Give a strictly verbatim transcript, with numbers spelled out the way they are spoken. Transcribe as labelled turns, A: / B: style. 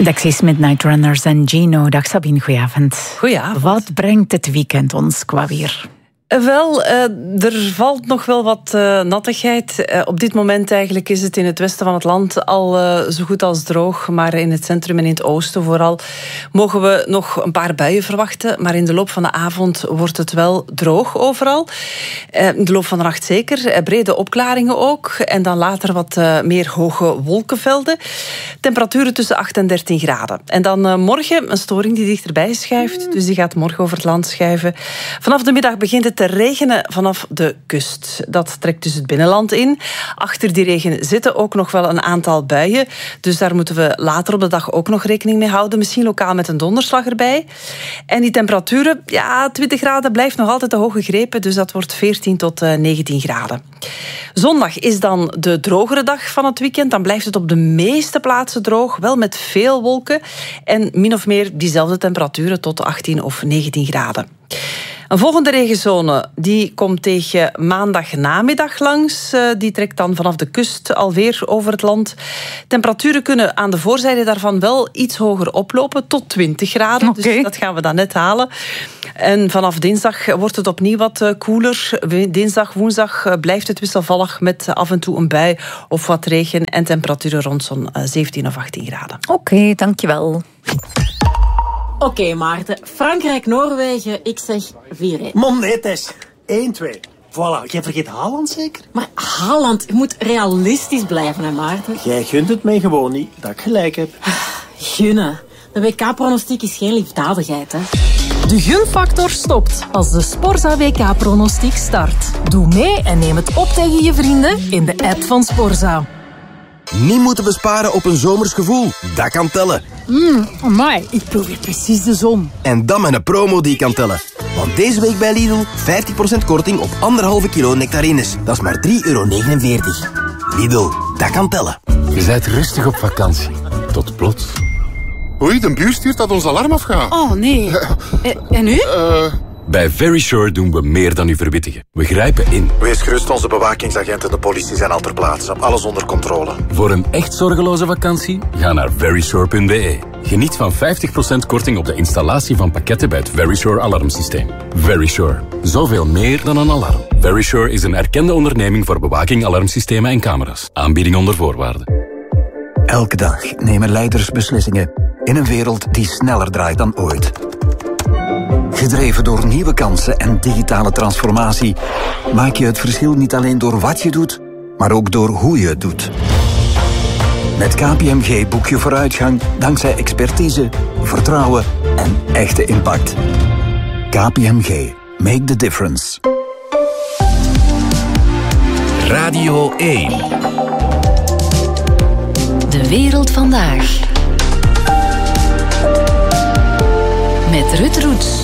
A: Dexys Midnight Runners en Gino. Dag Sabine, goedenavond.
B: Goedenavond.
A: Wat brengt het weekend ons qua weer?
B: Wel, uh, er valt nog wel wat uh, nattigheid. Uh, op dit moment eigenlijk is het in het westen van het land al uh, zo goed als droog. Maar in het centrum en in het oosten vooral mogen we nog een paar buien verwachten. Maar in de loop van de avond wordt het wel droog overal. Uh, in de loop van de nacht zeker. Uh, brede opklaringen ook. En dan later wat uh, meer hoge wolkenvelden. Temperaturen tussen acht en dertien graden. En dan uh, morgen een storing die dichterbij schuift. Dus die gaat morgen over het land schuiven. Vanaf de middag begint het te regenen vanaf de kust. Dat trekt dus het binnenland in. Achter die regen zitten ook nog wel een aantal buien. Dus daar moeten we later op de dag ook nog rekening mee houden. Misschien lokaal met een donderslag erbij. En die temperaturen, ja, twintig graden blijft nog altijd de hoge grepen. Dus dat wordt veertien tot negentien graden. Zondag is dan de drogere dag van het weekend. Dan blijft het op de meeste plaatsen droog. Wel met veel wolken. En min of meer diezelfde temperaturen tot achttien of negentien graden. Een volgende regenzone die komt tegen maandagnamiddag langs. Die trekt dan vanaf de kust alweer over het land. Temperaturen kunnen aan de voorzijde daarvan wel iets hoger oplopen, tot twintig graden. Okay. Dus dat gaan we dan net halen. En vanaf dinsdag wordt het opnieuw wat koeler. Dinsdag, woensdag blijft het wisselvallig met af en toe een bui of wat regen. En temperaturen rond zo'n zeventien of achttien graden.
A: Oké, okay, dankjewel.
C: Oké, okay, Maarten. Frankrijk-Noorwegen, ik zeg vier één.
D: Mom, nee, Tess. één twee. Voilà, jij vergeet Haaland zeker?
C: Maar Haaland, je moet realistisch blijven, hè, Maarten?
D: Jij gunt het mij gewoon niet, dat ik gelijk heb.
C: Gunnen. De W K-pronostiek is geen liefdadigheid, hè.
E: De gunfactor stopt als de Sporza W K-pronostiek start. Doe mee en neem het op tegen je vrienden in de app van Sporza.
F: Niet moeten besparen op een zomers gevoel. Dat kan tellen.
E: Mmm, amai, ik proef hier precies de zon.
F: En dan met een promo die kan tellen. Want deze week bij Lidl vijftig procent korting op anderhalve kilo nectarines. Dat is maar drie euro negenenveertig. Lidl, dat kan tellen.
G: Je bent rustig op vakantie. Tot plots.
H: Oei, de buur stuurt dat ons alarm afgaat.
E: Oh, nee. Uh, en nu?
H: Uh...
G: Bij Verisure doen we meer dan u verwittigen. We grijpen in.
I: Wees gerust, onze bewakingsagenten en de politie zijn al ter plaatse. Alles onder controle.
G: Voor een echt zorgeloze vakantie? Ga naar verisure punt b e. Geniet van vijftig procent korting op de installatie van pakketten bij het Verisure alarmsysteem. Verisure. Zoveel meer dan een alarm. Verisure is een erkende onderneming voor bewaking, alarmsystemen en camera's. Aanbieding onder voorwaarden.
J: Elke dag nemen leiders beslissingen in een wereld die sneller draait dan ooit. Gedreven door nieuwe kansen en digitale transformatie maak je het verschil niet alleen door wat je doet, maar ook door hoe je het doet. Met K P M G boek je vooruitgang dankzij expertise, vertrouwen en echte impact. K P M G. Make the difference.
K: Radio één.
L: De wereld vandaag. Met Ruud Roets.